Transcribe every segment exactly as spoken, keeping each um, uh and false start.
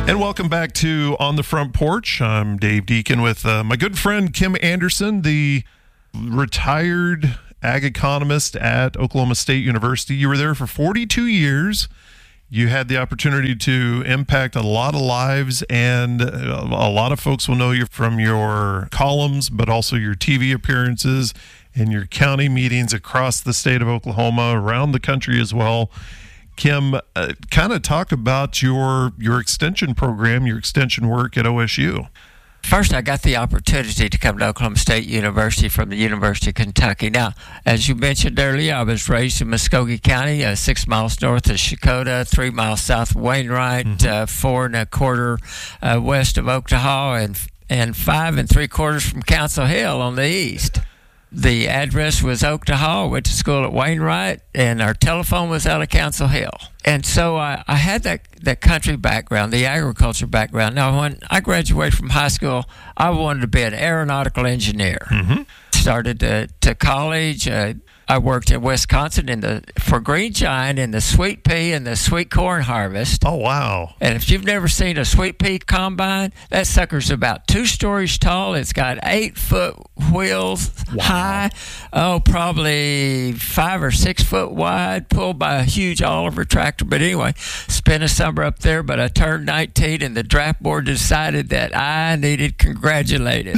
And welcome back to On the Front Porch. I'm Dave Deacon with uh, my good friend Kim Anderson, the retired ag economist at Oklahoma State University. You were there for forty-two years. You had the opportunity to impact a lot of lives, and a lot of folks will know you from your columns, but also your T V appearances and your county meetings across the state of Oklahoma, around the country as well. Kim, uh, kind of talk about your your extension program, your extension work at O S U. First, I got the opportunity to come to Oklahoma State University from the University of Kentucky. Now, as you mentioned earlier, I was raised in Muskogee County, uh, six miles north of Shakota, three miles south of Wainwright, mm-hmm. uh, four and a quarter uh, west of Oklahoma, and and five and three quarters from Council Hill on the east. The address was Oklahoma. Went to school at Wainwright, and our telephone was out of Council Hill. And so I, I had that, that country background, the agriculture background. Now, when I graduated from high school, I wanted to be an aeronautical engineer. Mm-hmm. Started to, to college. Uh, I worked in Wisconsin in the for Green Giant in the sweet pea and the sweet corn harvest. Oh, wow. And if you've never seen a sweet pea combine, that sucker's about two stories tall. It's got eight foot wheels wow. high, oh, probably five or six foot wide, pulled by a huge Oliver tractor. But anyway, spent a summer up there, but I turned nineteen, and the draft board decided that I needed congratulated.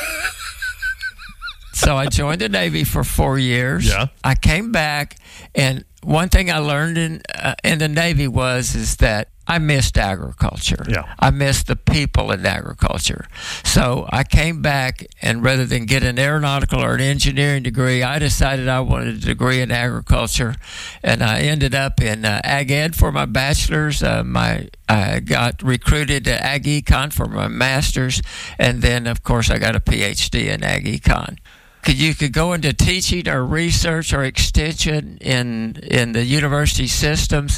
So I joined the Navy for four years. Yeah. I came back, and one thing I learned in uh, in the Navy was is that I missed agriculture. Yeah. I missed the people in agriculture. So I came back, and rather than get an aeronautical or an engineering degree, I decided I wanted a degree in agriculture, and I ended up in uh, Ag Ed for my bachelor's. Uh, my I got recruited to Ag Econ for my master's, and then, of course, I got a P H D in Ag Econ. You could go into teaching or research or extension in in the university systems.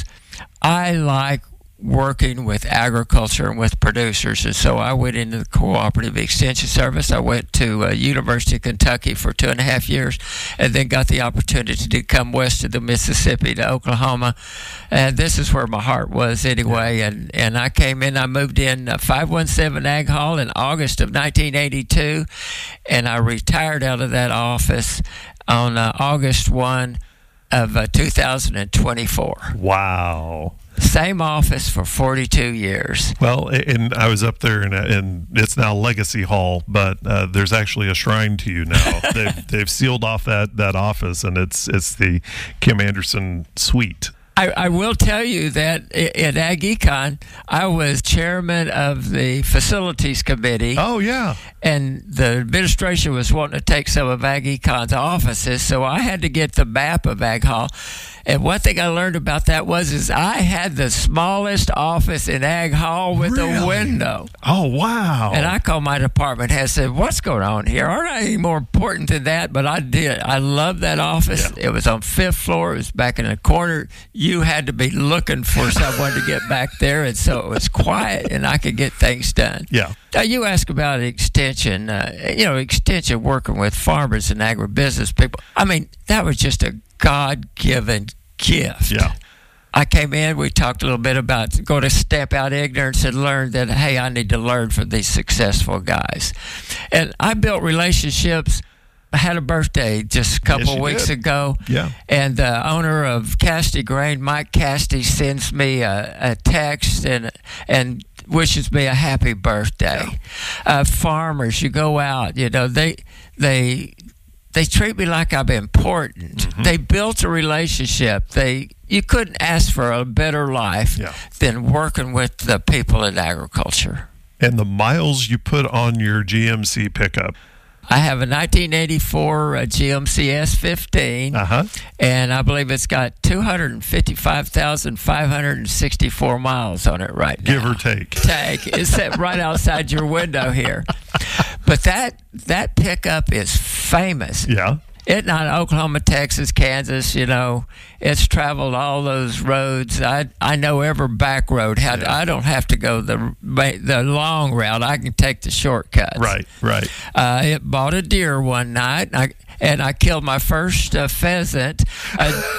I like working with agriculture and with producers, and so I went into the Cooperative Extension Service. I went to uh, University of Kentucky for two and a half years, and then got the opportunity to come west of the Mississippi to Oklahoma, and this is where my heart was anyway. And, and I came in, I moved in uh, five one seven Ag Hall in August of nineteen eighty-two, and I retired out of that office on uh, August first of uh, two thousand twenty-four. Wow. Same office for forty-two years. Well, and I was up there, and and it's now Legacy Hall, but uh, there's actually a shrine to you now. they've they've sealed off that, that office, and it's it's the Kim Anderson Suite. I, I will tell you that at Ag Econ, I was chairman of the facilities committee. Oh, yeah. And the administration was wanting to take some of Ag Econ's offices, so I had to get the map of Ag Hall. And one thing I learned about that was is I had the smallest office in Ag Hall with really? a window. Oh, wow. And I called my department head and said, what's going on here? Aren't I any more important than that? But I did. I loved that office. Yeah. It was on fifth floor. It was back in the corner. You had to be looking for someone to get back there, and so it was quiet, and I could get things done. Yeah. Now, you ask about extension, uh, you know, extension working with farmers and agribusiness people. I mean, that was just a God-given gift. Yeah. I came in, we talked a little bit about going to step out ignorance and learn that, hey, I need to learn from these successful guys. And I built relationships. I had a birthday just a couple yes, of weeks did. ago. Yeah. And the owner of Casti Grain, Mike Casti, sends me a, a text and and wishes me a happy birthday. Yeah. Uh, farmers, you go out, you know, they they they treat me like I'm important. Mm-hmm. They built a relationship. They you couldn't ask for a better life yeah. than working with the people in agriculture. And the miles you put on your G M C pickup. I have a nineteen eighty-four uh, G M C S fifteen, uh-huh. and I believe it's got two hundred fifty-five thousand five hundred sixty-four miles on it right now. Give or take. Take. It's set right outside your window here. But that that pickup is famous. Yeah. It's not Oklahoma, Texas, Kansas, you know. It's traveled all those roads. I I know every back road. How to, I don't have to go the the long route. I can take the shortcuts. Right, right. Uh, it bought a deer one night, and I, and I killed my first uh, pheasant. Uh,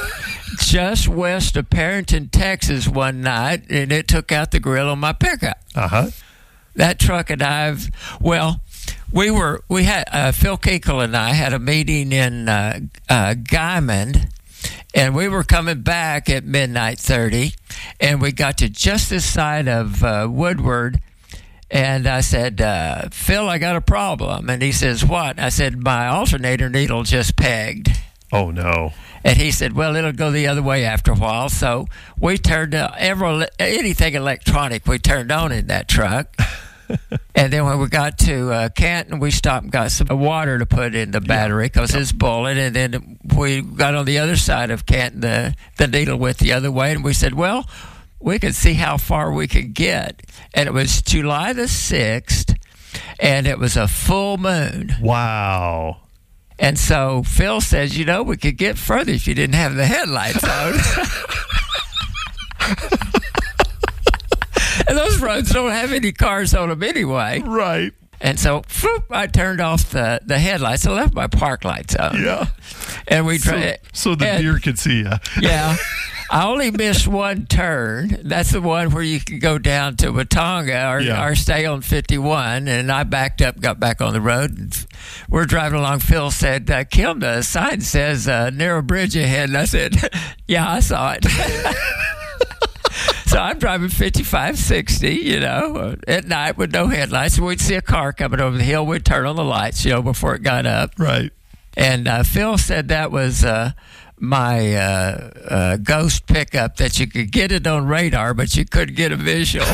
just west of Perrington, Texas one night, and it took out the grill on my pickup. Uh-huh. That truck and I've, well, we were, we had, uh, Phil Kinkle and I had a meeting in uh, uh, Guymon, and we were coming back at midnight thirty, and we got to just this side of uh, Woodward, and I said, uh, Phil, I got a problem. And he says, what? I said, my alternator needle just pegged. Oh, no. And he said, well, it'll go the other way after a while. So we turned uh, every, anything electronic we turned on in that truck. And then when we got to uh, Canton, we stopped and got some water to put in the battery because yeah. it's bullet. And then we got on the other side of Canton, the, the needle went the other way. And we said, well, we could see how far we could get. And it was July the sixth, and it was a full moon. Wow. And so Phil says, you know, we could get further if you didn't have the headlights on. And those roads don't have any cars on them anyway. Right. And so whoop, I turned off the, the headlights. I left my park lights on. Yeah. And we tried. So, so the and, deer could see you. Yeah. I only missed one turn. That's the one where you can go down to Watonga or, yeah. or stay on fifty-one. And I backed up, got back on the road. And we're driving along. Phil said, uh, Kim, the sign says uh, narrow bridge ahead. And I said, yeah, I saw it. So I'm driving fifty-five, sixty, you know, at night with no headlights. We'd see a car coming over the hill. We'd turn on the lights, you know, before it got up. Right. And uh, Phil said that was uh, my uh, uh, ghost pickup, that you could get it on radar, but you couldn't get a visual.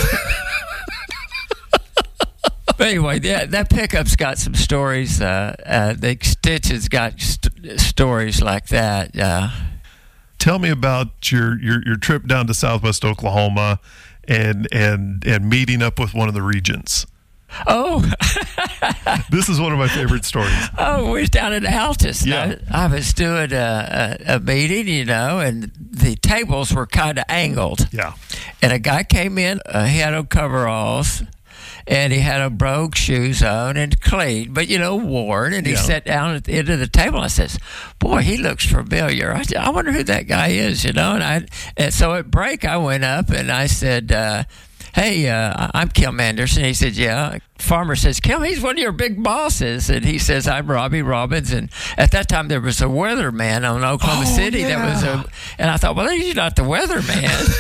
But anyway, that, that pickup's got some stories. Uh, uh, the Stitches got st- stories like that. Uh, Tell me about your, your, your trip down to Southwest Oklahoma and and and meeting up with one of the regents. Oh, this is one of my favorite stories. Oh, we was down at Altus. Yeah. I, I was doing a, a, a meeting, you know, and the tables were kind of angled. Yeah. And a guy came in, uh, he had on coveralls, and he had a brogue shoes on and clean, but, you know, worn. And he yeah. sat down at the end of the table. I says, boy, he looks familiar. I, I wonder who that guy is, you know. And I and so at break, I went up and I said, uh, hey, uh, I'm Kim Anderson. He said, yeah. Farmer says, Kim, he's one of your big bosses. And he says, I'm Robbie Robbins. And at that time, there was a weatherman on Oklahoma oh, City. Yeah. That was a, and I thought, well, he's not the weatherman.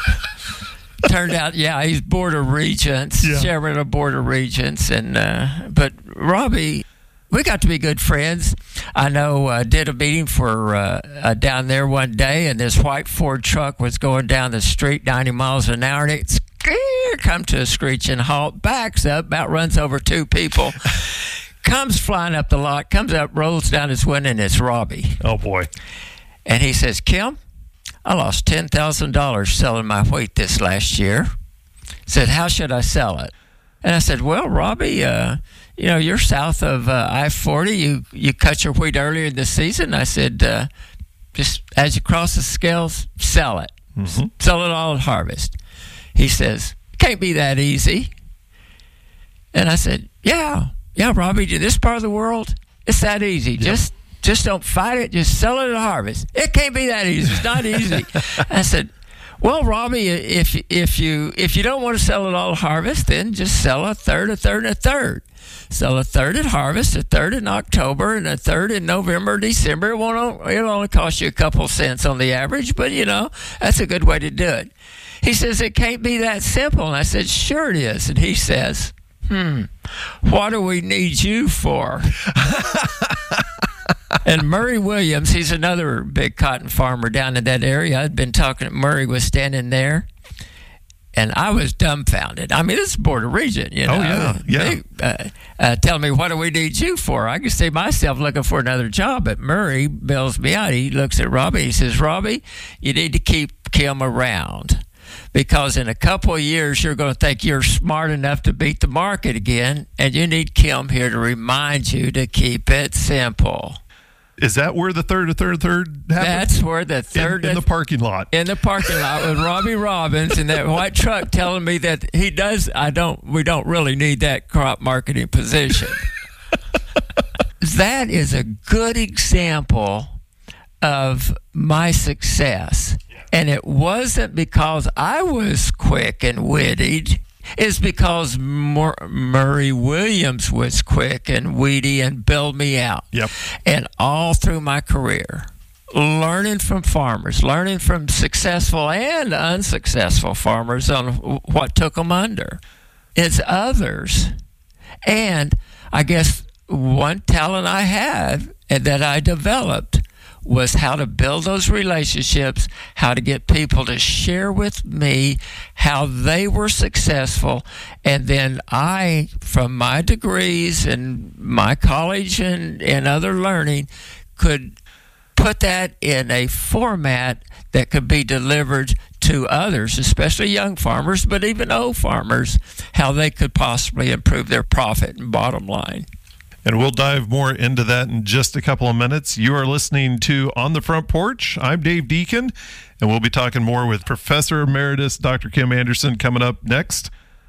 Turned out, yeah, he's Board of Regents, yeah. chairman of Board of Regents. And, uh, but Robbie, we got to be good friends. I know I uh, did a meeting for uh, uh, down there one day, and this white Ford truck was going down the street ninety miles an hour, and it come to a screeching halt, backs up, about runs over two people, comes flying up the lot, comes up, rolls down his window, and it's Robbie. Oh, boy. And he says, Kim, I lost ten thousand dollars selling my wheat this last year. Said, how should I sell it? And I said, well, Robbie, uh, you know, you're south of uh, I forty. You you cut your wheat earlier in the season. I said, uh, just as you cross the scales, sell it. Mm-hmm. Sell it all at harvest. He says, can't be that easy. And I said, yeah, yeah, Robbie, to this part of the world, it's that easy. Yep. Just just don't fight it. Just sell it at harvest. It can't be that easy. It's not easy. I said, well, Robbie, if if you if you don't want to sell it all at harvest, then just sell a third, a third, and a third. Sell a third at harvest, a third in October, and a third in November, December. It won't. It'll only cost you a couple cents on the average, but you know that's a good way to do it. He says, it can't be that simple. And I said, sure it is. And he says, hmm, what do we need you for? And Murray Williams, he's another big cotton farmer down in that area. I'd been talking to Murray, was standing there, and I was dumbfounded. I mean, this is Board of Regent, you know. Oh, yeah, yeah. They, uh, uh, telling me, what do we need you for? I can see myself looking for another job, but Murray bails me out. He looks at Robbie. He says, Robbie, you need to keep Kim around, because in a couple of years, you're going to think you're smart enough to beat the market again, and you need Kim here to remind you to keep it simple. Is that where the third, a third, a third happened? That's where the third... In, in the parking lot. In the parking lot with Robbie Robbins and that white truck telling me that he does, I don't, we don't really need that crop marketing position. That is a good example of my success. And it wasn't because I was quick and witty. It's because Mur- Murray Williams was quick and witty and bailed me out. Yep. And all through my career, learning from farmers, learning from successful and unsuccessful farmers on what took them under. It's others. And I guess one talent I had and that I developed was how to build those relationships, how to get people to share with me how they were successful, and then I, from my degrees and my college and, and other learning, could put that in a format that could be delivered to others, especially young farmers, but even old farmers, how they could possibly improve their profit and bottom line. And we'll dive more into that in just a couple of minutes. You are listening to On the Front Porch. I'm Dave Deacon, and we'll be talking more with Professor Emeritus Doctor Kim Anderson coming up next.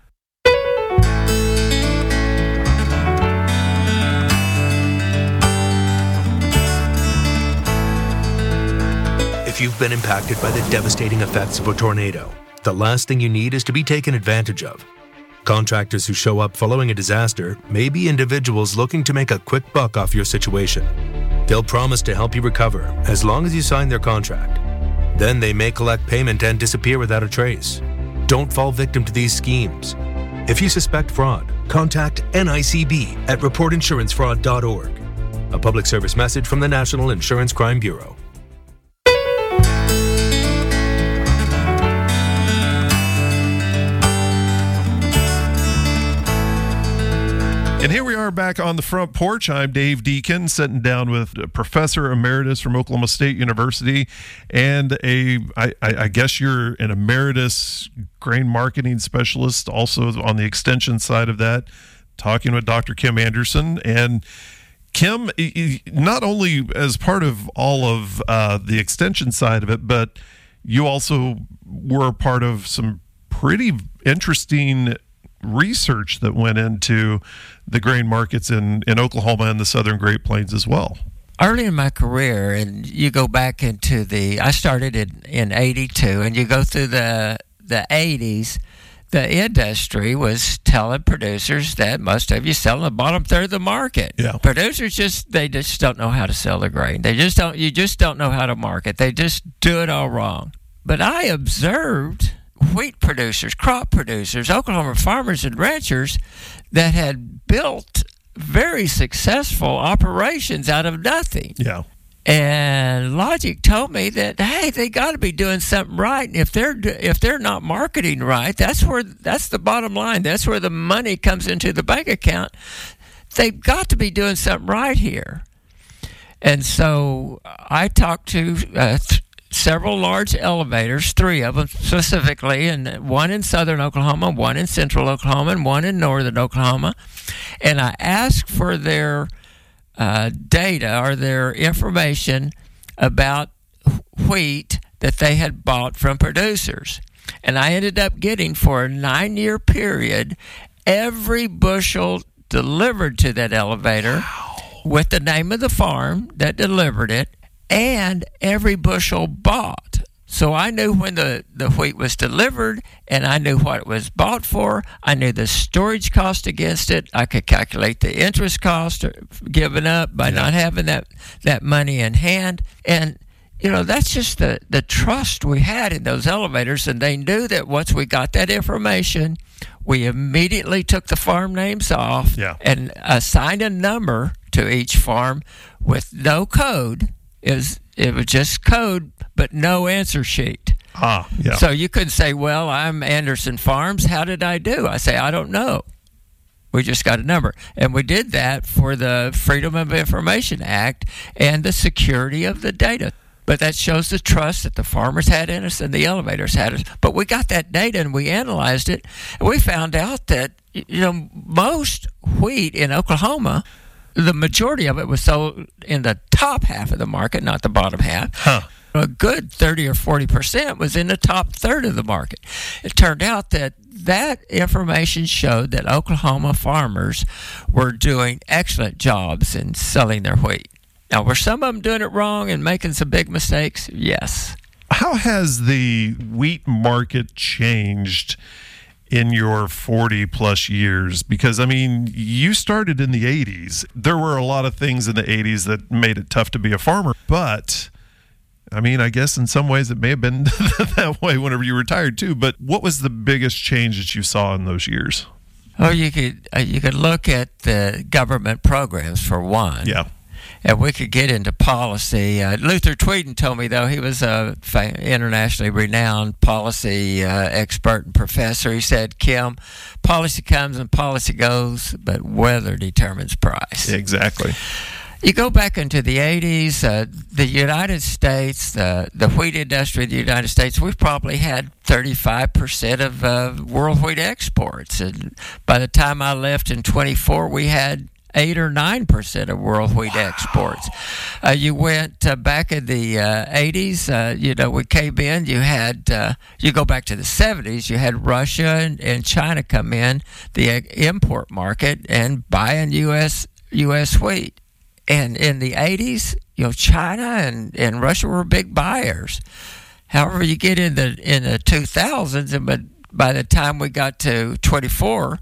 If you've been impacted by the devastating effects of a tornado, the last thing you need is to be taken advantage of. Contractors who show up following a disaster may be individuals looking to make a quick buck off your situation. They'll promise to help you recover as long as you sign their contract. Then they may collect payment and disappear without a trace. Don't fall victim to these schemes. If you suspect fraud, contact N I C B at report insurance fraud dot org. A public service message from the National Insurance Crime Bureau. And here we are back on the front porch. I'm Dave Deacon, sitting down with Professor Emeritus from Oklahoma State University, and a, I, I guess you're an emeritus grain marketing specialist, also on the extension side of that, talking with Doctor Kim Anderson. And Kim, not only as part of all of uh, the extension side of it, but you also were a part of some pretty interesting research that went into the grain markets in, in Oklahoma and the Southern Great Plains as well. Early in my career, and you go back into the, I started in, in eighty-two, and you go through the the eighties, the industry was telling producers that most of you sell in the bottom third of the market. Yeah. Producers just, they just don't know how to sell the grain. They just don't, you just don't know how to market. They just do it all wrong. But I observed wheat producers, crop producers, Oklahoma farmers and ranchers that had built very successful operations out of nothing. Yeah. And logic told me that, hey, they got to be doing something right. And if they're if they're not marketing right, that's where that's the bottom line. That's where the money comes into the bank account. They've got to be doing something right here. And so I talked to uh, th- several large elevators, three of them specifically, and one in southern Oklahoma, one in central Oklahoma, and one in northern Oklahoma. And I asked for their uh, data or their information about wheat that they had bought from producers. And I ended up getting, for a nine-year period, every bushel delivered to that elevator wow. with the name of the farm that delivered it, and every bushel bought. So I knew when the, the wheat was delivered, and I knew what it was bought for. I knew the storage cost against it. I could calculate the interest cost given up by yeah. not having that, that money in hand. And, you know, that's just the, the trust we had in those elevators, and they knew that once we got that information, we immediately took the farm names off yeah. and assigned a number to each farm with no code. It was, it was just code, but no answer sheet. Ah, yeah. So you could say, well, I'm Anderson Farms. How did I do? I say, I don't know. We just got a number. And we did that for the Freedom of Information Act and the security of the data. But that shows the trust that the farmers had in us and the elevators had us. But we got that data and we analyzed it. And we found out that, you know, most wheat in Oklahoma, the majority of it was sold in the top half of the market, not the bottom half. Huh. A good thirty or forty percent was in the top third of the market. It turned out that that information showed that Oklahoma farmers were doing excellent jobs in selling their wheat. Now, were some of them doing it wrong and making some big mistakes? Yes. How has the wheat market changed in your forty plus years? Because, I mean, you started in the eighties. There were a lot of things in the eighties that made it tough to be a farmer. But, I mean, I guess in some ways it may have been that way whenever you retired too. But what was the biggest change that you saw in those years? Oh, you could, uh, you could look at the government programs for one. Yeah. And we could get into policy. Uh, Luther Tweeden told me, though, he was a fa- internationally renowned policy uh, expert and professor. He said, Kim, policy comes and policy goes, but weather determines price. Exactly. You go back into the eighties, uh, the United States, the, the wheat industry of the United States, we've probably had thirty-five percent of uh, world wheat exports. And by the time I left in twenty-four, we had eight or nine percent of world wheat wow. exports. Uh, you went uh, back in the uh, eighties. Uh, you know, we came in. You had uh, you go back to the seventies. You had Russia and, and China come in the uh, import market and buying U S U S wheat. And in the eighties, you know, China and, and Russia were big buyers. However, you get in the in the two thousands, and but by the time we got to twenty-four.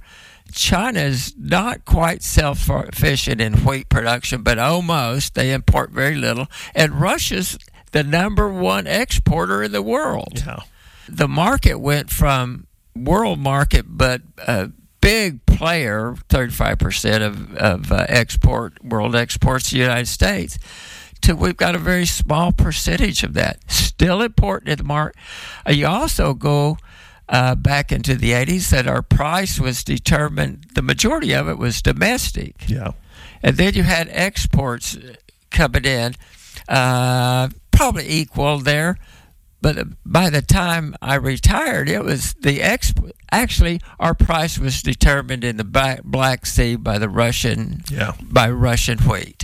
China's not quite self-sufficient in wheat production, but almost. They import very little. And Russia's the number one exporter in the world. Yeah. The market went from world market, but a big player, thirty-five percent of, of uh, export, world exports to the United States, to we've got a very small percentage of that. Still important in the market. Uh, you also go... Uh, back into the eighties, that our price was determined, the majority of it was domestic. Yeah. And then you had exports coming in, uh, probably equal there. But by the time I retired, it was the exp- actually our price was determined in the Black Sea by the Russian, yeah. by Russian wheat.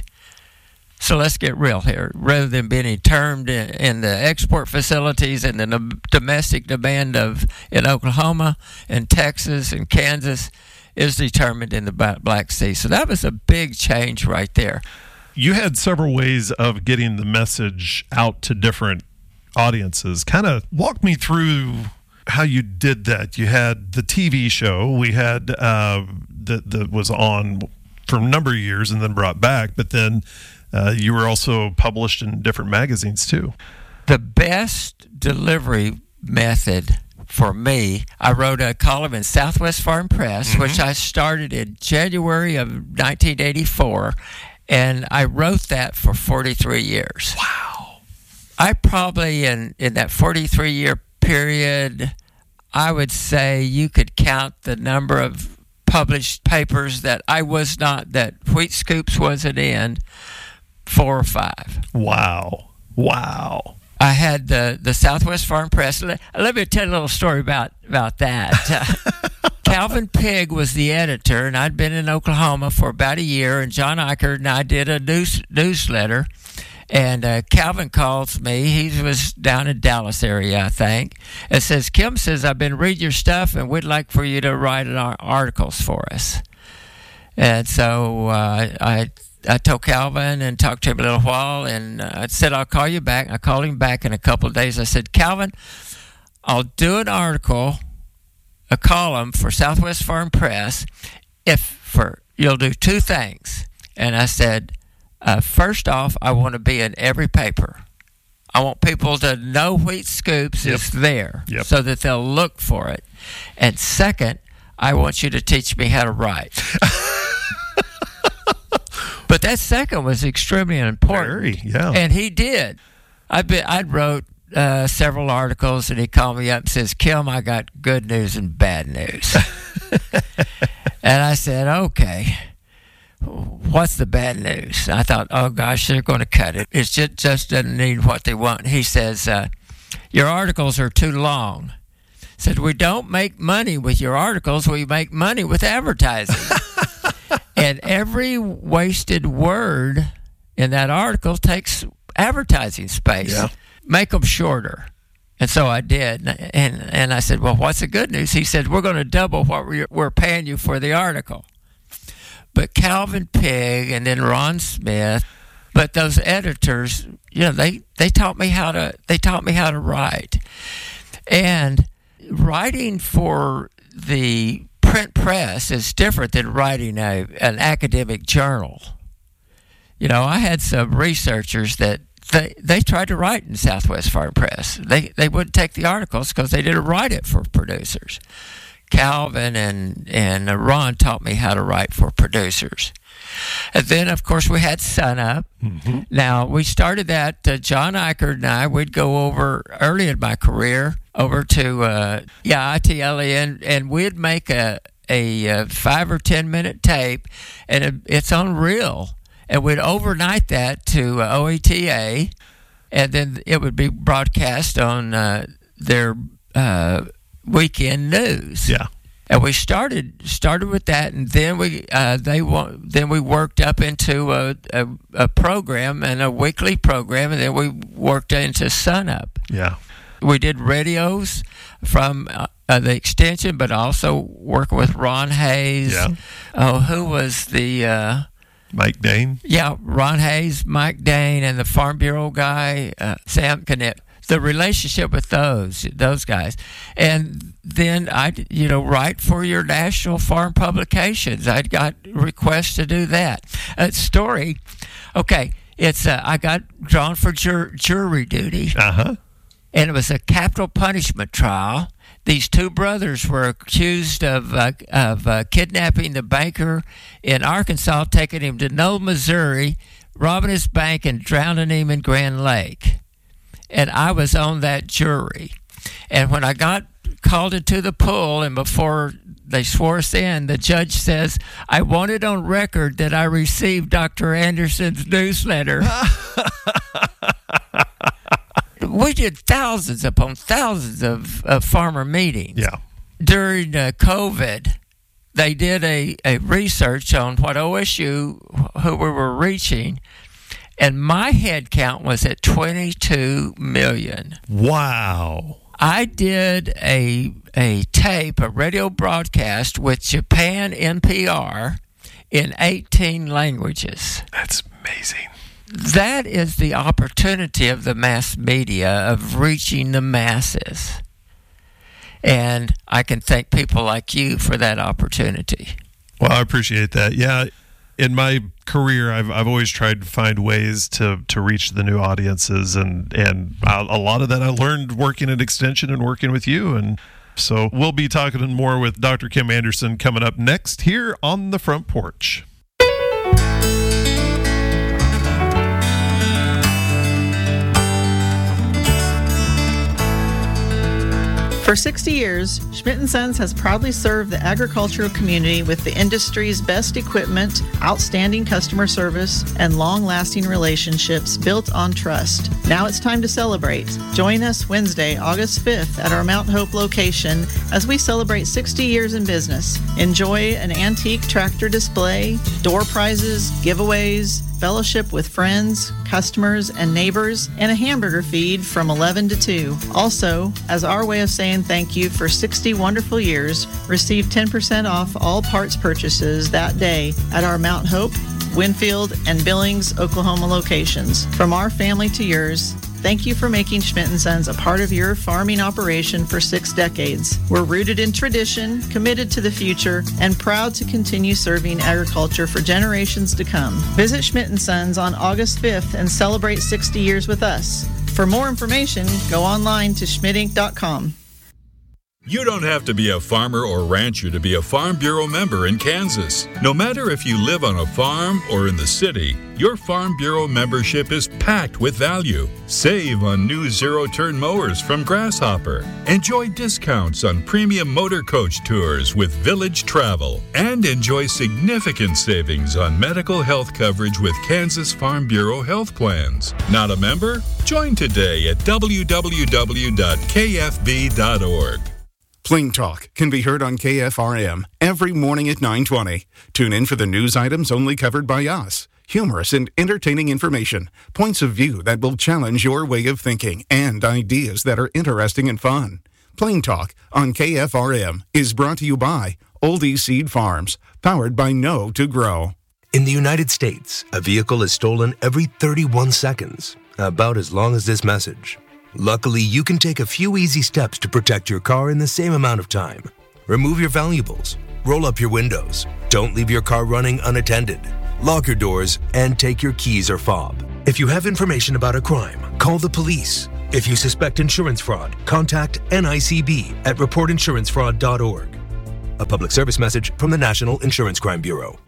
So let's get real here. Rather than being termed in, in the export facilities and the no- domestic demand of in Oklahoma and Texas and Kansas is determined in the Black Sea. So that was a big change right there. You had several ways of getting the message out to different audiences. Kind of walk me through how you did that. You had the T V show we had uh, that, that was on for a number of years and then brought back, but then Uh, you were also published in different magazines, too. The best delivery method for me, I wrote a column in Southwest Farm Press, mm-hmm. which I started in January of nineteen eighty-four, and I wrote that for forty-three years. Wow. I probably, in, in that forty-three-year period, I would say you could count the number of published papers that I was not, that Wheat Scoops wasn't in, four or five. Wow. Wow. I had the, the Southwest Farm Press. Let, let me tell you a little story about, about that. Uh, Calvin Pigg was the editor, and I'd been in Oklahoma for about a year, and John Eichert and I did a news, newsletter. And uh, Calvin calls me. He was down in Dallas area, I think, and says, Kim says, I've been reading your stuff, and we'd like for you to write an ar- articles for us. And so uh, I I told Calvin and talked to him a little while, and uh, I said, I'll call you back. I called him back in a couple of days. I said, Calvin, I'll do an article, a column for Southwest Farm Press if for you'll do two things. And I said, uh, first off, I want to be in every paper. I want people to know Wheat Scoops yep. is there yep. so that they'll look for it. And second, I want you to teach me how to write. But that second was extremely important. Very, yeah. And he did. I been, I wrote uh, several articles, and he called me up and says, Kim, I got good news and bad news. And I said, okay, what's the bad news? I thought, oh, gosh, they're going to cut it. It just, just doesn't need what they want. He says, uh, your articles are too long. Said, we don't make money with your articles. We make money with advertising. And every wasted word in that article takes advertising space. Yeah. Make them shorter. And so I did. And and I said, well, what's the good news? He said, we're going to double what we're, we're paying you for the article. But Calvin Pigg and then Ron Smith, But those editors, you know, they, they taught me how to they taught me how to write. And writing for the print press is different than writing a, an academic journal. You know, I had some researchers that they, they tried to write in Southwest Farm Press. They they wouldn't take the articles because they didn't write it for producers. Calvin and, and Ron taught me how to write for producers. And then, of course, we had Sunup. Mm-hmm. Now, we started that, uh, John Eichert and I, we'd go over, early in my career, over to, uh, yeah, I T L E, and, and we'd make a, a, a five or ten minute tape, and it, it's on reel. And we'd overnight that to uh, O E T A, and then it would be broadcast on uh, their uh, weekend news. Yeah. And we started started with that, and then we uh, they then we worked up into a, a, a program and a weekly program, and then we worked into Sunup. Yeah, we did radios from uh, uh, the extension, but also working with Ron Hayes. Yeah. Oh, who was the uh, Mike Dane? Yeah, Ron Hayes, Mike Dane, and the Farm Bureau guy, uh, Sam Connett. The relationship with those those guys, and then I, you know, write for your national farm publications. I got requests to do that. A story, okay. It's uh, I got drawn for jur- jury duty, uh-huh. and it was a capital punishment trial. These two brothers were accused of uh, of uh, kidnapping the banker in Arkansas, taking him to Knoll, Missouri, robbing his bank, and drowning him in Grand Lake. And I was on that jury. And when I got called into the pool, and before they swore us in, the judge says, I want it on record that I received Doctor Anderson's newsletter. We did thousands upon thousands of, of farmer meetings. Yeah. During uh, COVID, they did a, a research on what O S U, who we were reaching, and my head count was at twenty-two million. Wow. I did a a tape, a radio broadcast with Japan N P R in eighteen languages. That's amazing. That is the opportunity of the mass media, of reaching the masses. And I can thank people like you for that opportunity. Well, I appreciate that. Yeah. In my career, I've I've always tried to find ways to, to reach the new audiences, and and a lot of that I learned working at Extension and working with you. And so we'll be talking more with Doctor Kim Anderson coming up next here on the Front Porch. For sixty years, Schmidt and Sons has proudly served the agricultural community with the industry's best equipment, outstanding customer service, and long-lasting relationships built on trust. Now it's time to celebrate. Join us Wednesday, August fifth at our Mount Hope location as we celebrate sixty years in business. Enjoy an antique tractor display, door prizes, giveaways, fellowship with friends, customers, and neighbors, and a hamburger feed from eleven to two. Also, as our way of saying thank you for sixty wonderful years, receive ten percent off all parts purchases that day at our Mount Hope, Winfield, and Billings, Oklahoma locations. From our family to yours, thank you for making Schmidt and Sons a part of your farming operation for six decades. We're rooted in tradition, committed to the future, and proud to continue serving agriculture for generations to come. Visit Schmidt and Sons on August fifth and celebrate sixty years with us. For more information, go online to schmidt inc dot com. You don't have to be a farmer or rancher to be a Farm Bureau member in Kansas. No matter if you live on a farm or in the city, your Farm Bureau membership is packed with value. Save on new zero-turn mowers from Grasshopper. Enjoy discounts on premium motor coach tours with Village Travel. And enjoy significant savings on medical health coverage with Kansas Farm Bureau health plans. Not a member? Join today at w w w dot k f b dot org. Plain Talk can be heard on K F R M every morning at nine twenty. Tune in for the news items only covered by us. Humorous and entertaining information, points of view that will challenge your way of thinking, and ideas that are interesting and fun. Plain Talk on K F R M is brought to you by Oldie Seed Farms, powered by Know to Grow. In the United States, a vehicle is stolen every thirty-one seconds, about as long as this message. Luckily, you can take a few easy steps to protect your car in the same amount of time. Remove your valuables, roll up your windows, don't leave your car running unattended, lock your doors, and take your keys or fob. If you have information about a crime, call the police. If you suspect insurance fraud, contact N I C B at report insurance fraud dot org. A public service message from the National Insurance Crime Bureau.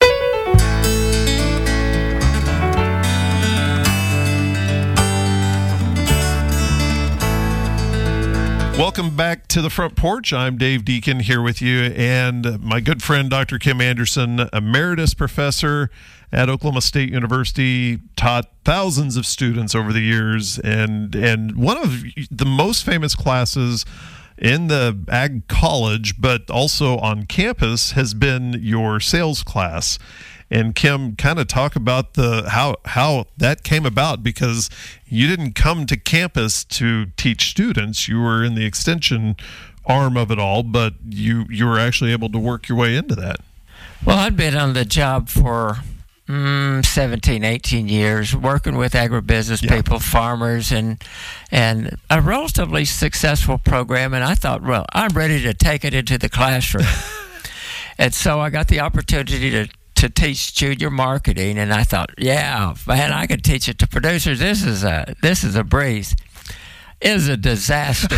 Welcome back to the Front Porch. I'm Dave Deacon here with you, and my good friend Doctor Kim Anderson, emeritus professor at Oklahoma State University, taught thousands of students over the years, and and one of the most famous classes in the ag college, but also on campus, has been your sales class. And Kim, kind of talk about the how how that came about, because you didn't come to campus to teach students. You were in the extension arm of it all, but you you were actually able to work your way into that. Well, I'd been on the job for mm, seventeen, eighteen years, working with agribusiness Yeah. people, farmers, and and a relatively successful program. And I thought, well, I'm ready to take it into the classroom. And so I got the opportunity to to teach junior marketing, and I thought, yeah, man, I could teach it to producers. This is a this is a breeze. It was a disaster.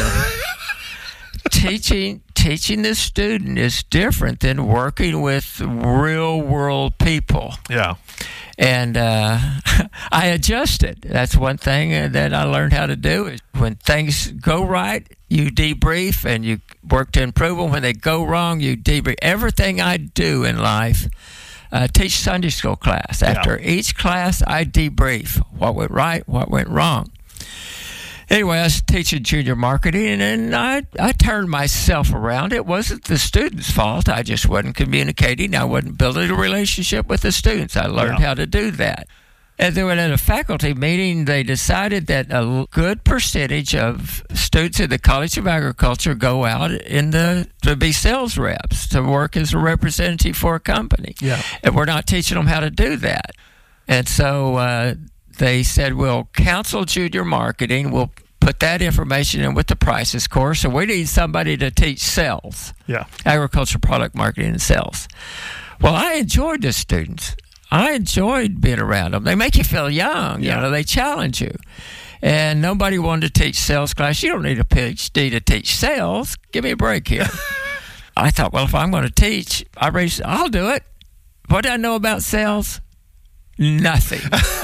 teaching teaching the student is different than working with real world people. Yeah. And uh, I adjusted. That's one thing that I learned how to do. Is when things go right, you debrief and you work to improve them. When they go wrong, you debrief. Everything I do in life, uh, teach Sunday school class. After Yeah. each class, I debrief what went right, what went wrong. Anyway, I was teaching junior marketing, and I, I turned myself around. It wasn't the students' fault. I just wasn't communicating. I wasn't building a relationship with the students. I learned Yeah. how to do that. And then at a faculty meeting, they decided that a good percentage of students in the College of Agriculture go out in the to be sales reps, to work as a representative for a company. Yeah. And we're not teaching them how to do that. And so uh, they said, we'll counsel junior marketing. We'll put that information in with the prices course. So we need somebody to teach sales, Yeah. agriculture product marketing and sales. Well, I enjoyed the students. I enjoyed being around them. They make you feel young. Yeah. You know, they challenge you. And nobody wanted to teach sales class. You don't need a P H D to teach sales. Give me a break here. I thought, well, if I'm going to teach, I raised, I'll do it. What do I know about sales? Nothing.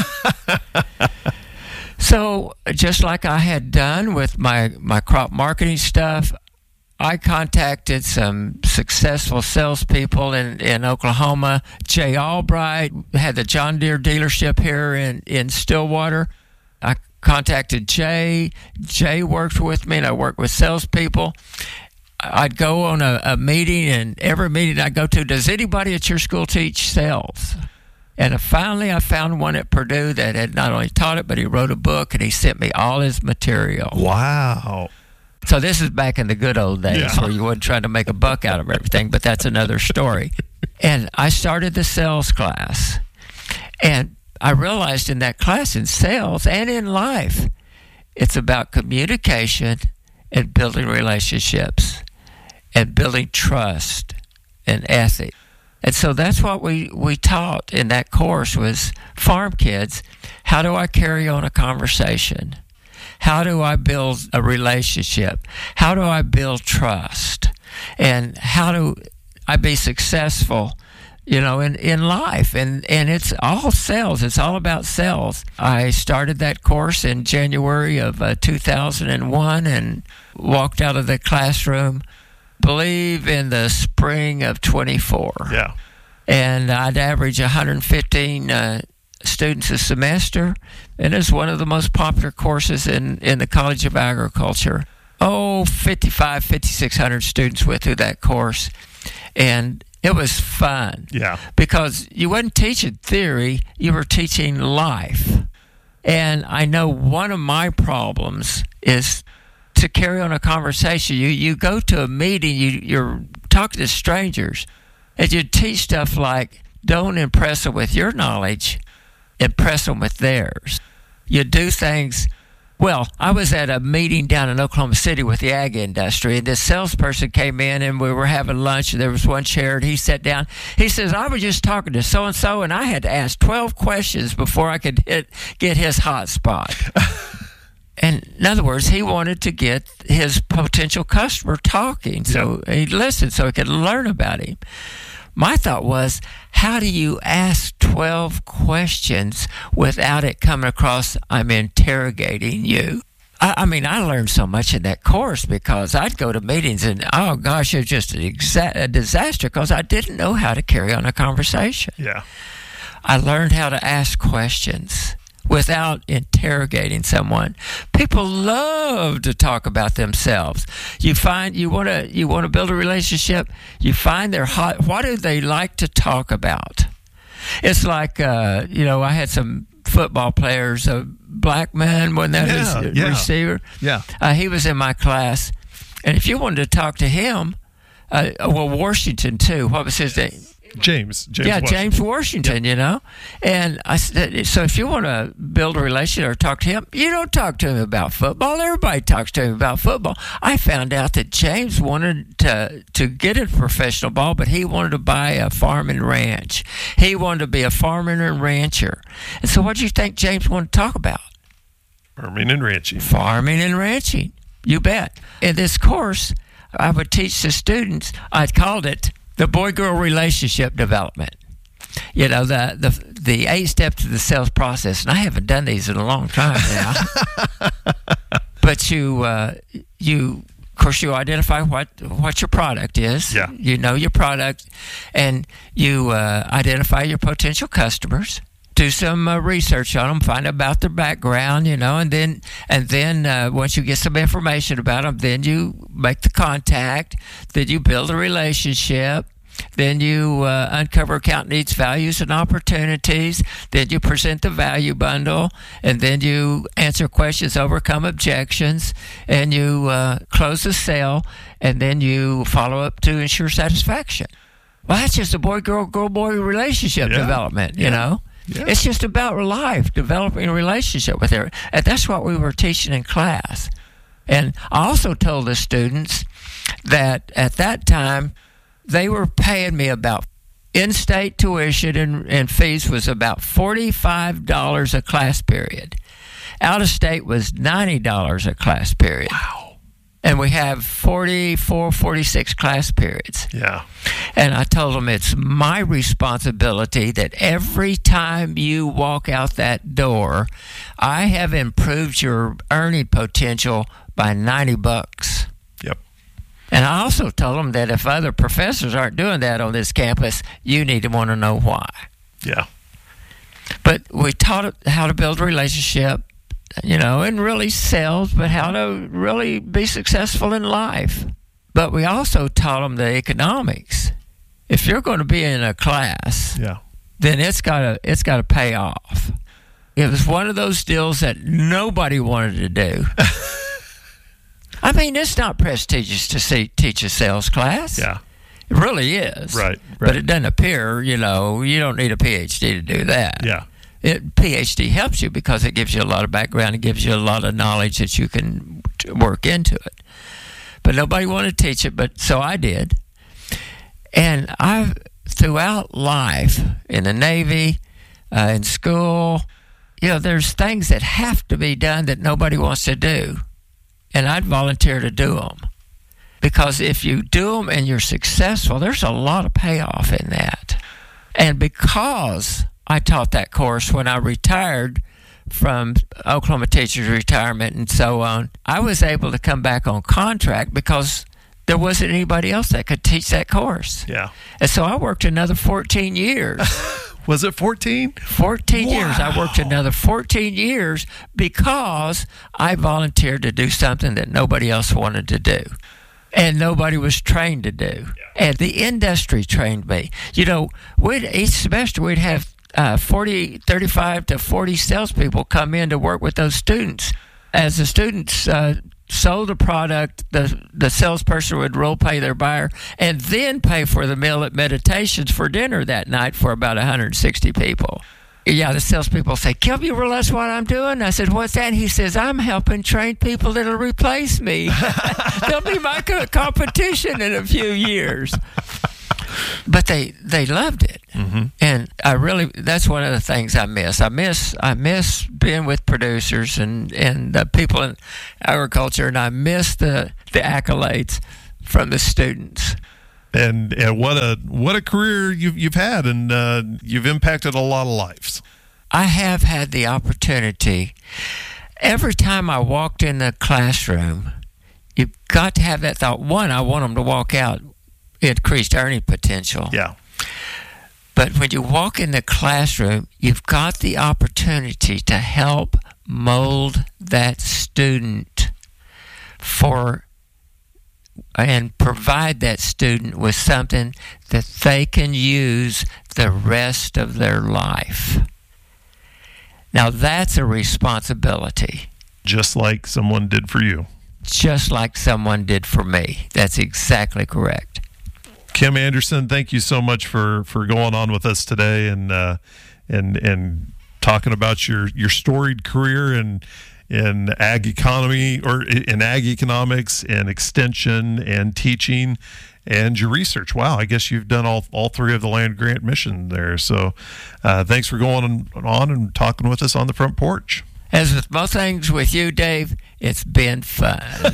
So just like I had done with my, my crop marketing stuff, I contacted some successful salespeople in, in Oklahoma. Jay Albright had the John Deere dealership here in, in Stillwater. I contacted Jay. Jay worked with me, and I worked with salespeople. I'd go on a, a meeting, and every meeting I go to, does anybody at your school teach sales? And finally, I found one at Purdue that had not only taught it, but he wrote a book, and he sent me all his material. Wow. So this is back in the good old days Yeah. where you wasn't trying to make a buck out of everything, but that's another story. And I started the sales class. And I realized in that class, in sales and in life, it's about communication and building relationships and building trust and ethics. And so that's what we, we taught in that course was farm kids. How do I carry on a conversation? How do I build a relationship? How do I build trust? And how do I be successful, you know, in, in life? And, and it's all sales. It's all about sales. I started that course in January of uh, two thousand one and walked out of the classroom, believe in the spring of twenty-four. Yeah. And I'd average one hundred fifteen uh, students a semester, and it's one of the most popular courses in, in the College of Agriculture. Oh, fifty-five, fifty-six hundred students went through that course, and it was fun. Yeah. Because you weren't teaching theory, you were teaching life. And I know one of my problems is to carry on a conversation. You you go to a meeting, you, you're talking to strangers, and you teach stuff like don't impress them with your knowledge, impress them with theirs. You do things. Well, I was at a meeting down in Oklahoma City with the ag industry, and this salesperson came in, and we were having lunch, and there was one chair, and he sat down. He says, I was just talking to so-and-so, and I had to ask twelve questions before I could hit, get his hot spot. And in other words, he wanted to get his potential customer talking, so yep. he listened so he could learn about him. My thought was, how do you ask twelve questions without it coming across I'm interrogating you? I, I mean, I learned so much in that course because I'd go to meetings and, oh, gosh, it was just an exa- a disaster because I didn't know how to carry on a conversation. Yeah. I learned how to ask questions without interrogating someone. People love to talk about themselves. You find you want to you want to build a relationship. You find their hot. What do they like to talk about? It's like uh, you know, I had some football players. A black man, wasn't that yeah, his yeah. receiver? Yeah, uh, he was in my class, and if you wanted to talk to him, uh, well, Washington too. What was his name? James. James yeah, Washington. James Washington, you know. And I said, so if you want to build a relationship or talk to him, you don't talk to him about football. Everybody talks to him about football. I found out that James wanted to to get into professional ball, but he wanted to buy a farm and ranch. He wanted to be a farmer and rancher. And so what do you think James wanted to talk about? Farming and ranching. Farming and ranching. You bet. In this course, I would teach the students, I called it the boy-girl relationship development. You know, the, the the eight steps of the sales process. And I haven't done these in a long time now. But you, uh, you, of course, you identify what, what your product is. Yeah. You know your product. And you uh, identify your potential customers. Do some uh, research on them, find out about their background, you know, and then and then uh, once you get some information about them, then you make the contact, then you build a relationship, then you uh, uncover account needs, values, and opportunities, then you present the value bundle, and then you answer questions, overcome objections, and you uh, close the sale, and then you follow up to ensure satisfaction. Well, that's just a boy-girl, girl-boy relationship yeah. development, you yeah. know. Yeah. It's just about life, developing a relationship with her. And that's what we were teaching in class. And I also told the students that at that time, they were paying me about in-state tuition and, and fees was about forty-five dollars a class period. Out-of-state was ninety dollars a class period. Wow. And we have forty-four, forty-six class periods. Yeah. And I told them it's my responsibility that every time you walk out that door, I have improved your earning potential by ninety bucks. Yep. And I also told them that if other professors aren't doing that on this campus, you need to want to know why. Yeah. But we taught how to build a relationship, you know, and really sales, but how to really be successful in life. But we also taught them the economics. If you're going to be in a class, Yeah. then it's got to it's got to pay off. It was one of those deals that nobody wanted to do. I mean, it's not prestigious to see, teach a sales class. Yeah. It really is. Right, But right. it doesn't appear, you know, you don't need a P H D to do that. Yeah. It, P H D helps you because it gives you a lot of background. It gives you a lot of knowledge that you can work into it. But nobody wanted to teach it, but so I did. And I, throughout life, in the Navy, uh, in school, you know, there's things that have to be done that nobody wants to do. And I'd volunteer to do them. Because if you do them and you're successful, there's a lot of payoff in that. And because I taught that course when I retired from Oklahoma Teachers Retirement and so on, I was able to come back on contract because there wasn't anybody else that could teach that course. Yeah. And so I worked another fourteen years. Was it fourteen? fourteen Wow. years. I worked another fourteen years because I volunteered to do something that nobody else wanted to do. And nobody was trained to do. And the industry trained me. You know, we'd, each semester we'd have uh, forty, thirty-five to forty salespeople come in to work with those students. As the students uh, sold the product, the the salesperson would role pay their buyer, and then pay for the meal at Meditations for dinner that night for about one hundred sixty people. Yeah, the salespeople say, Kim, you realize what I'm doing? I said, what's that? And he says, I'm helping train people that'll replace me. They'll be my co- competition in a few years. But they, they loved it. Mm-hmm. And I really, that's one of the things I miss. I miss I miss being with producers and, and the people in agriculture, and I miss the, the accolades from the students. And, and what a what a career you've you've had, and uh, you've impacted a lot of lives. I have had the opportunity. Every time I walked in the classroom, you've got to have that thought. One, I want them to walk out increased earning potential. Yeah. But when you walk in the classroom, you've got the opportunity to help mold that student for and provide that student with something that they can use the rest of their life. Now, that's a responsibility. Just like someone did for you. Just like someone did for me. That's exactly correct. Kim Anderson, thank you so much for, for going on with us today and uh, and and talking about your, your storied career and in ag economy or in ag economics and extension and teaching and your research. Wow, I guess you've done all all three of the land grant mission there. So uh, thanks for going on and talking with us on the front porch. As with most things with you, Dave, it's been fun.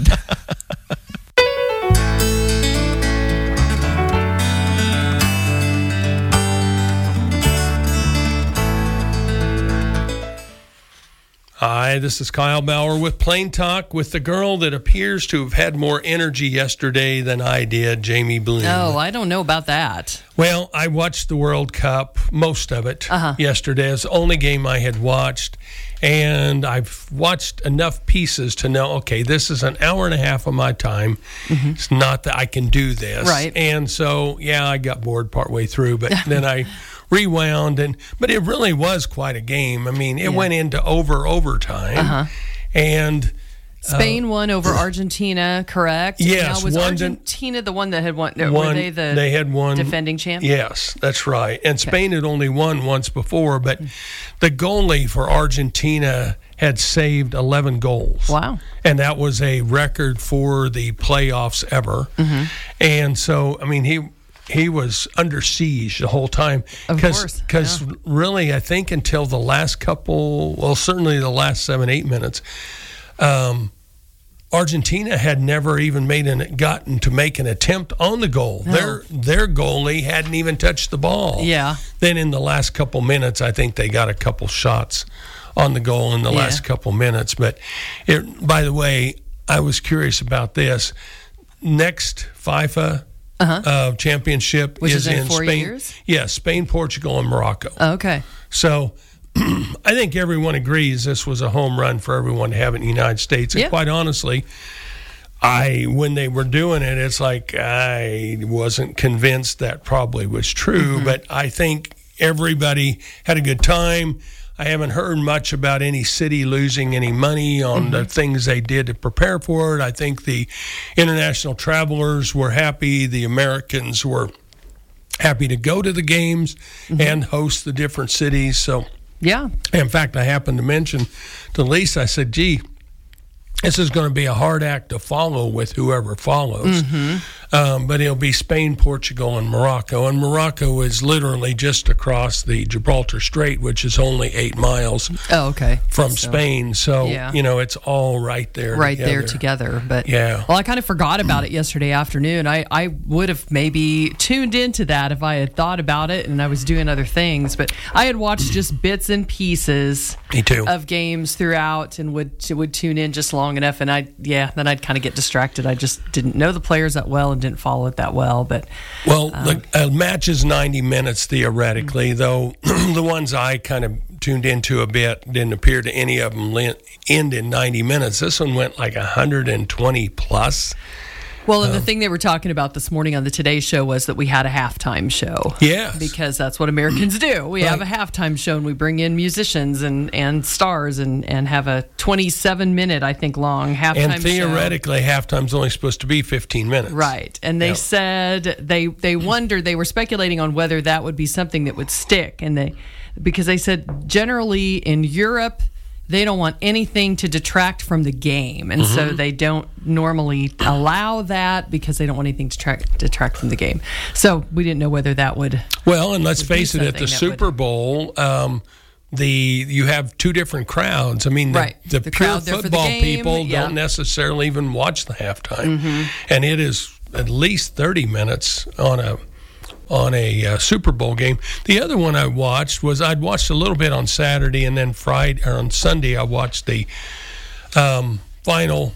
Hi, this is Kyle Bauer with Plain Talk with the girl that appears to have had more energy yesterday than I did, Jamie Bloom. Oh, I don't know about that. Well, I watched the World Cup, most of it, uh-huh. yesterday. It's the only game I had watched. And I've watched enough pieces to know, okay, this is an hour and a half of my time. Mm-hmm. It's not that I can do this. Right. And so, yeah, I got bored partway through, but then I rewound. and But it really was quite a game. I mean, it yeah. went into over overtime. Uh-huh. And Spain uh, won over Argentina, correct? Yes. Now, was one Argentina the one that had won? Won, were they the they had won, defending champ? Yes, that's right. And Spain okay. had only won once before, but the goalie for Argentina had saved eleven goals. Wow. And that was a record for the playoffs ever. Mm-hmm. And so, I mean, he... He was under siege the whole time. Of course. Because yeah. really, I think until the last couple, well, certainly the last seven, eight minutes, um, Argentina had never even made an gotten to make an attempt on the goal. No. Their their goalie hadn't even touched the ball. Yeah. Then in the last couple minutes, I think they got a couple shots on the goal in the yeah. last couple minutes. But it, by the way, I was curious about this. Next FIFA Uh-huh. Uh, championship Which is, is in, in four Spain. Years? Yeah, Spain, Portugal, and Morocco. Oh, okay. So I think everyone agrees this was a home run for everyone to have it in the United States. And yeah. quite honestly, I when they were doing it, it's like I wasn't convinced that probably was true. Mm-hmm. But I think everybody had a good time. I haven't heard much about any city losing any money on mm-hmm. the things they did to prepare for it. I think the international travelers were happy. The Americans were happy to go to the games mm-hmm. and host the different cities. So, yeah. In fact, I happened to mention to Lisa, I said, gee, this is going to be a hard act to follow with whoever follows. Mm-hmm. Um, but it'll be Spain, Portugal, and Morocco. And Morocco is literally just across the Gibraltar Strait, which is only eight miles oh, okay. from so, Spain. So, yeah. you know, it's all right there Right together. there together. But yeah. Well, I kind of forgot about it yesterday afternoon. I, I would have maybe tuned into that if I had thought about it and I was doing other things. But I had watched just bits and pieces Me too. of games throughout and would would tune in just long enough. And I, yeah, then I'd kind of get distracted. I just didn't know the players that well and didn't follow it that well. But well, um, the uh, match is ninety minutes theoretically, mm-hmm. though the ones I kind of tuned into a bit didn't appear to any of them end in ninety minutes. This one went like one hundred twenty plus. Well, and the thing they were talking about this morning on the Today Show was that we had a halftime show. Yes. Because that's what Americans do. We Right. have a halftime show, and we bring in musicians and, and stars and, and have a twenty-seven minute, I think, long halftime show. And theoretically, halftime's only supposed to be fifteen minutes. Right. And they Yeah. said they they wondered, they were speculating on whether that would be something that would stick. And they because they said generally in Europe, they don't want anything to detract from the game. And mm-hmm. so they don't normally allow that because they don't want anything to detract, detract from the game. So we didn't know whether that would. Well, and let's would face it, at the Super would, Bowl, um, the you have two different crowds. I mean, the, right. the, the pure crowd there for the football game, people yeah. don't necessarily even watch the halftime. Mm-hmm. And it is at least thirty minutes on a on a uh, Super Bowl game. The other one I watched was I'd watched a little bit on Saturday, and then Friday or on Sunday I watched the um, final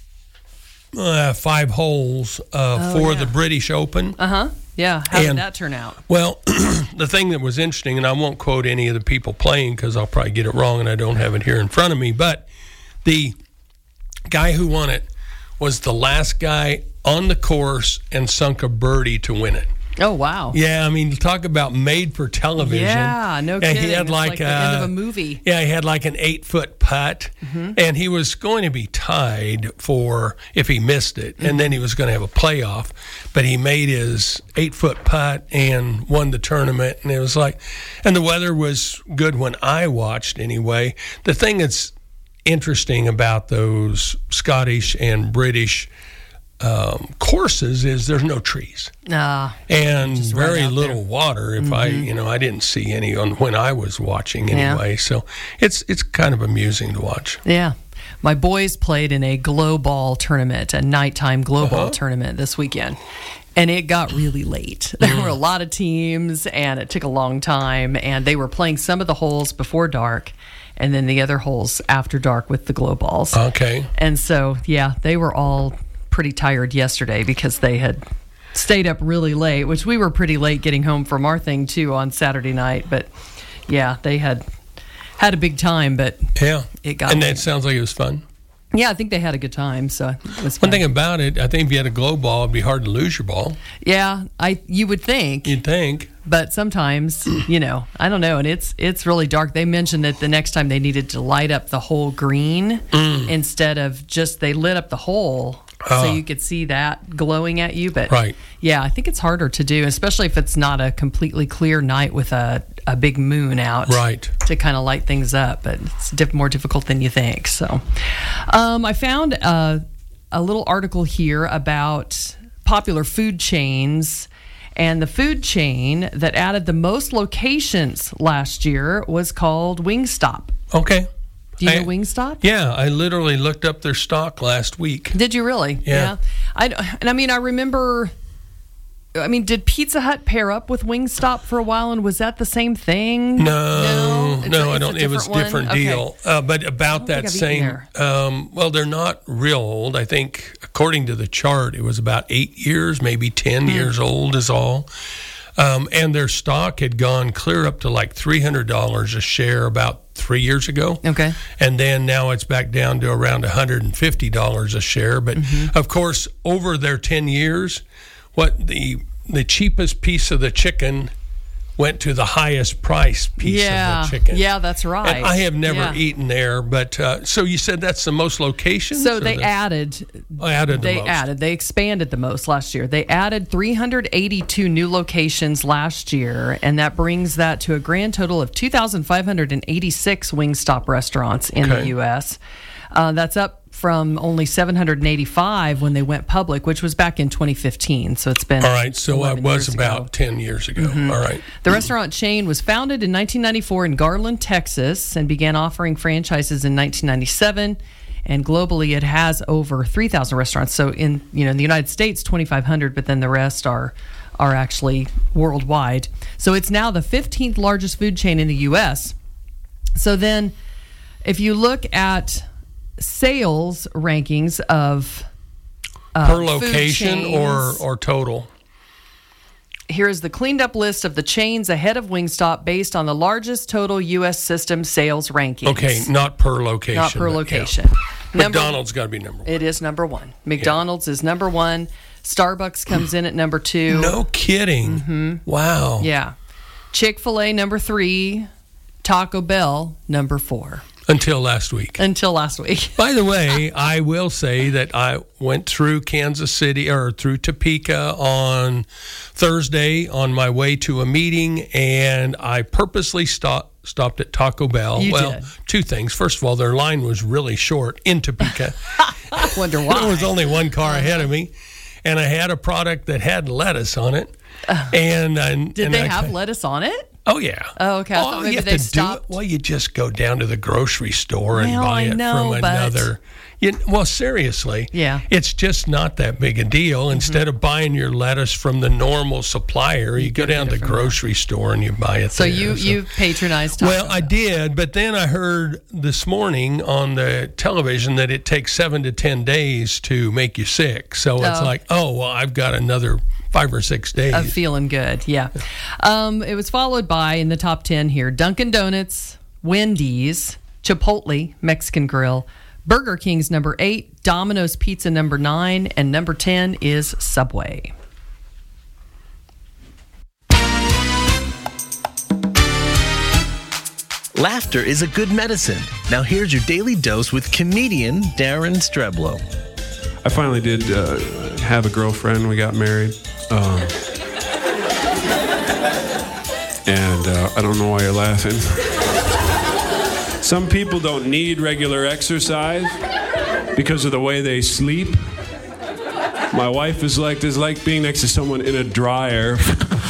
uh, five holes uh, oh, for yeah. the British Open. Uh huh. Yeah. How And- did that turn out? Well, the thing that was interesting, and I won't quote any of the people playing because I'll probably get it wrong, and I don't have it here in front of me, but the guy who won it was the last guy on the course and sunk a birdie to win it. Oh, wow. Yeah, I mean, talk about made for television. Yeah, no And kidding. he had It's like, like the end of uh, a movie. Yeah, he had like an eight-foot putt, Mm-hmm. and he was going to be tied for if he missed it, and then he was going to have a playoff, but he made his eight-foot putt and won the tournament, and it was like, and the weather was good when I watched anyway. The thing that's interesting about those Scottish and British um, courses is there's no trees Ah, and Just right very out little there. water. If I, you know, I didn't see any on when I was watching Yeah. anyway. So it's it's kind of amusing to watch. yeah. My boys played in a glow ball tournament, a nighttime glow ball Uh-huh. tournament this weekend. And it got really late. There were a lot of teams, and it took a long time. And they were playing some of the holes before dark, and then the other holes after dark with the glow balls. Okay. And so, yeah, they were all pretty tired yesterday because they had stayed up really late, which we were pretty late getting home from our thing, too, on Saturday night. But, yeah, they had had a big time, but Yeah. it got and late. that sounds like it was fun. Yeah, I think they had a good time, so it was One fun. thing about it, I think if you had a glow ball, it'd be hard to lose your ball. Yeah, I you would think. You'd think. But sometimes, you know, I don't know, and it's it's really dark. They mentioned that the next time they needed to light up the whole green Mm. instead of just they lit up the hole Ah. so you could see that glowing at you. But Right. yeah, I think it's harder to do, especially if it's not a completely clear night with a, a big moon out. Right. To kind of light things up, but it's diff- more difficult than you think. So, um, I found a, a little article here about popular food chains, and the food chain that added the most locations last year was called Wingstop. Okay. Do you know I- Wingstop? Yeah, I literally looked up their stock last week. Did you really? Yeah. I, and I mean, I remember. I mean, did Pizza Hut pair up with Wingstop for a while, and was that the same thing? No, It's no, a- I it's a don't. It was a one? different Okay. deal. Uh, but about think that I've eaten same, there. um, well, they're not real old. I think, according to the chart, it was about eight years, maybe ten Hmm. years old, is all. Um, and their stock had gone clear up to like three hundred dollars a share about three years ago. Okay. And then now it's back down to around one hundred fifty dollars a share. But Mm-hmm. of course, over their ten years, what the the cheapest piece of the chicken went to the highest price piece Yeah. of the chicken. Yeah, that's right. And I have never Yeah. eaten there, but uh, so you said that's the most locations? So or they the- added. added the They most. added. They expanded the most last year. They added three hundred eighty-two new locations last year, and that brings that to a grand total of two thousand five hundred eighty-six Wingstop restaurants in Okay. the U S. Uh, that's up from only seven hundred eighty-five when they went public, which was back in twenty fifteen. So it's been All right, so it eleven was years about ago. ten years ago. Mm-hmm. All right. The restaurant chain was founded in nineteen ninety-four in Garland, Texas, and began offering franchises in nineteen ninety-seven. And globally, it has over three thousand restaurants. So in you know in the United States, twenty-five hundred, but then the rest are are actually worldwide. So it's now the fifteenth largest food chain in the U S. So then, if you look at sales rankings of uh, Per food location or chains, or total? here is the cleaned up list of the chains ahead of Wingstop based on the largest total U S system sales rankings. Okay, not per location. Not per but yeah. location. Number- McDonald's got to be number one. It is number one. McDonald's yeah. is number one. Starbucks comes in at number two. No kidding. Mm-hmm. Wow. Yeah. Chick-fil-A number three. Taco Bell number four. Until last week. Until last week. By the way, I will say that I went through Kansas City or through Topeka on Thursday on my way to a meeting, and I purposely stopped stopped at Taco Bell. You well, did. Two things. First of all, their line was really short in Topeka. I wonder why. There was only one car ahead of me, and I had a product that had lettuce on it. Uh, and, and Did and they I, have lettuce on it? Oh, yeah. Oh, okay. I thought oh, maybe you have they to stopped. Do it. Well, you just go down to the grocery store and Well, buy I it know, from but- another. You, well, seriously. Yeah. It's just not that big a deal. Instead of buying your lettuce from the normal supplier, you, you go down to the grocery that. store and you buy it so there. You, so you patronized Taco Well, Bell. I did, but then I heard this morning on the television that it takes seven to ten days to make you sick. So it's Oh. like, oh, well, I've got another five or six days. Of feeling good, yeah. Um, it was followed by, in the top ten here, Dunkin' Donuts, Wendy's, Chipotle, Mexican Grill, Burger King's number eight, Domino's Pizza number nine, and number ten is Subway. Laughter is a good medicine. Now here's your daily dose with comedian Darren Streblo. I finally did uh, have a girlfriend. We got married. Um, and uh, I don't know why you're laughing. Some people don't need regular exercise because of the way they sleep. My wife is like, it's like being next to someone in a dryer.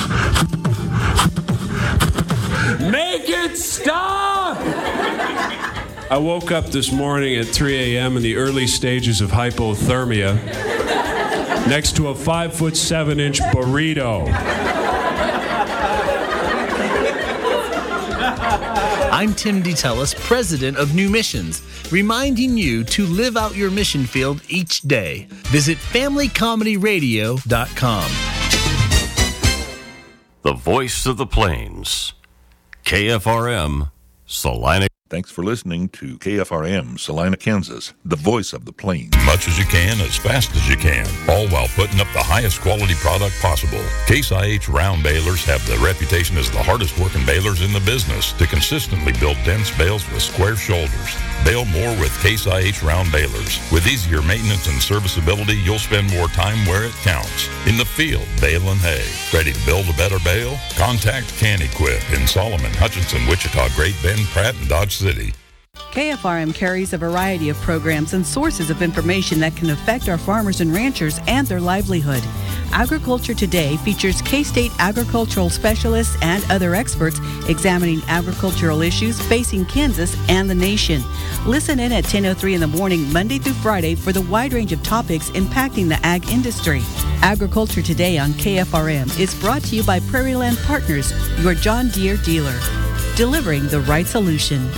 Make it stop! I woke up this morning at three a.m. in the early stages of hypothermia next to a five foot seven inch burrito. I'm Tim DeTellis, president of New Missions, reminding you to live out your mission field each day. Visit family comedy radio dot com. The voice of the plains. K F R M, Salina. Thanks for listening to K F R M, Salina, Kansas, the voice of the plains. Much as you can, as fast as you can, all while putting up the highest quality product possible. Case I H round balers have the reputation as the hardest working balers in the business to consistently build dense bales with square shoulders. Bale more with Case I H round balers. With easier maintenance and serviceability, you'll spend more time where it counts. In the field, baling hay. Ready to build a better bale? Contact Can-Equip in Solomon, Hutchinson, Wichita, Great Bend, Pratt, and Dodge City. K F R M carries a variety of programs and sources of information that can affect our farmers and ranchers and their livelihood. Agriculture Today features K-State agricultural specialists and other experts examining agricultural issues facing Kansas and the nation. Listen in at ten oh three in the morning, Monday through Friday, for the wide range of topics impacting the ag industry. Agriculture Today on K F R M is brought to you by Prairie Land Partners, your John Deere dealer, delivering the right solution.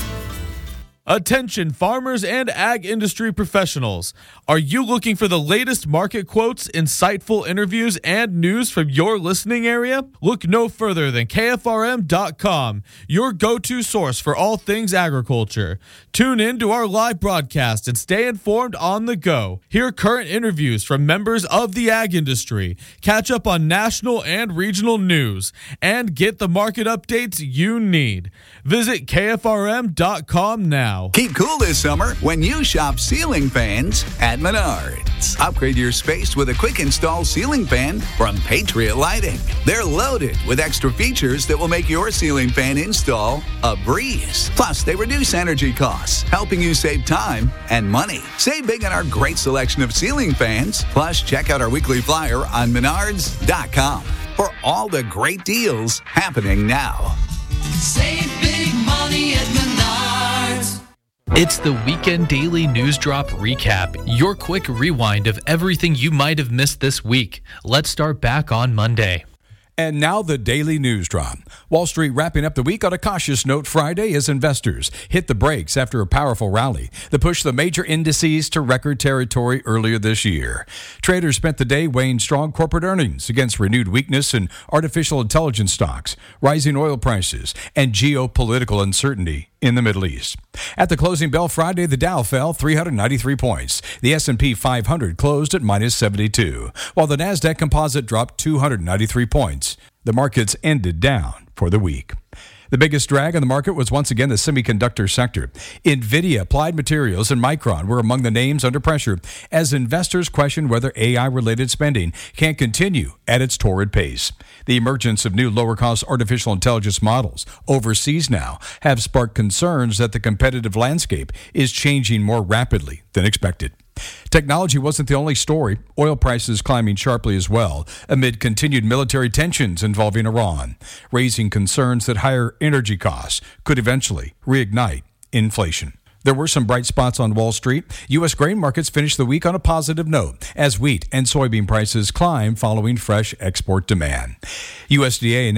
Attention farmers and ag industry professionals. Are you looking for the latest market quotes, insightful interviews, and news from your listening area? Look no further than K F R M dot com, your go-to source for all things agriculture. Tune in to our live broadcast and stay informed on the go. Hear current interviews from members of the ag industry, catch up on national and regional news, and get the market updates you need. Visit K F R M dot com now. Keep cool this summer when you shop ceiling fans at Menards. Upgrade your space with a quick install ceiling fan from Patriot Lighting. They're loaded with extra features that will make your ceiling fan install a breeze. Plus, they reduce energy costs, helping you save time and money. Save big on our great selection of ceiling fans. Plus, check out our weekly flyer on Menards dot com for all the great deals happening now. Save big money at Menards. It's the Weekend Daily News Drop Recap, your quick rewind of everything you might have missed this week. Let's start back on Monday. And now the Daily News Drop. Wall Street wrapping up the week on a cautious note Friday as investors hit the brakes after a powerful rally that pushed the major indices to record territory earlier this year. Traders spent the day weighing strong corporate earnings against renewed weakness in artificial intelligence stocks, rising oil prices, and geopolitical uncertainty. in the Middle East. At the closing bell Friday, the Dow fell three hundred ninety-three points. The S and P five hundred closed at minus seventy-two, while the Nasdaq Composite dropped two hundred ninety-three points. The markets ended down for the week. The biggest drag on the market was once again the semiconductor sector. NVIDIA, Applied Materials, and Micron were among the names under pressure as investors questioned whether A I-related spending can continue at its torrid pace. The emergence of new lower-cost artificial intelligence models overseas now have sparked concerns that the competitive landscape is changing more rapidly than expected. Technology wasn't the only story. Oil prices climbing sharply as well amid continued military tensions involving Iran, raising concerns that higher energy costs could eventually reignite inflation. There were some bright spots on Wall Street. U S grain markets finished the week on a positive note as wheat and soybean prices climb following fresh export demand. U S D A